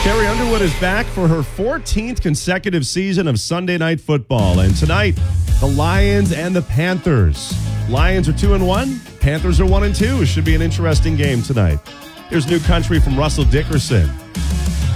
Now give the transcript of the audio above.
Carrie Underwood is back for her 14th consecutive season of Sunday Night Football. And tonight, the Lions and the Panthers. Lions are 2-1. Panthers are 1-2. It should be an interesting game tonight. Here's New Country from Russell Dickerson.